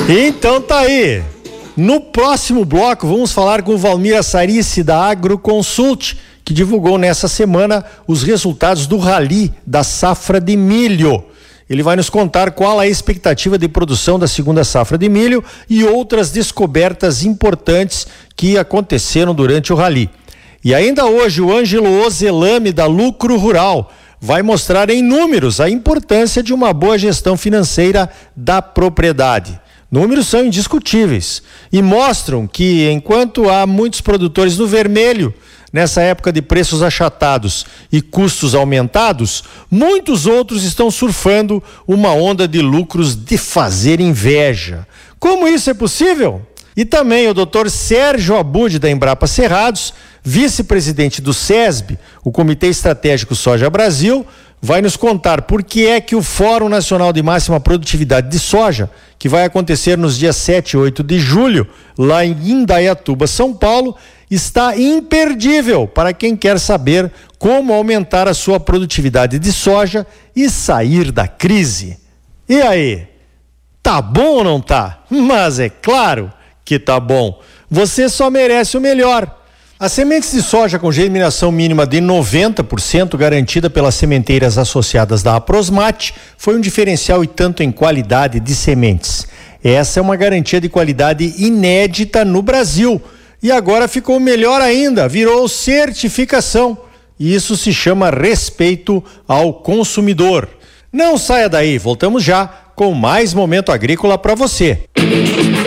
Então tá aí. No próximo bloco vamos falar com o Valmir Assarice da Agroconsult, que divulgou nessa semana os resultados do Rally da safra de milho. Ele vai nos contar qual a expectativa de produção da segunda safra de milho e outras descobertas importantes que aconteceram durante o Rally. E ainda hoje o Ângelo Ozelame da Lucro Rural vai mostrar em números a importância de uma boa gestão financeira da propriedade. Números são indiscutíveis e mostram que, enquanto há muitos produtores no vermelho, nessa época de preços achatados e custos aumentados, muitos outros estão surfando uma onda de lucros de fazer inveja. Como isso é possível? E também o Dr. Sérgio Abud, da Embrapa Cerrados, vice-presidente do SESB, o Comitê Estratégico Soja Brasil, vai nos contar por que é que o Fórum Nacional de Máxima Produtividade de Soja, que vai acontecer nos dias 7 e 8 de julho, lá em Indaiatuba, São Paulo, está imperdível para quem quer saber como aumentar a sua produtividade de soja e sair da crise. E aí, tá bom ou não tá? Mas é claro que tá bom. Você só merece o melhor. As sementes de soja com germinação mínima de 90% garantida pelas sementeiras associadas da Aprosmate foi um diferencial e tanto em qualidade de sementes. Essa é uma garantia de qualidade inédita no Brasil e agora ficou melhor ainda, virou certificação. E isso se chama respeito ao consumidor. Não saia daí, voltamos já com mais Momento Agrícola para você.